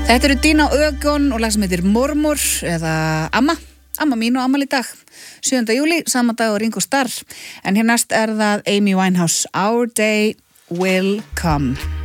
Þetta eru Dina Ögon og lag sem heitir Mormor eða Amma mín og afmæli í dag 7. júlí, sama dag og Ringo Starr en hér næst það Amy Winehouse Our Day Will Come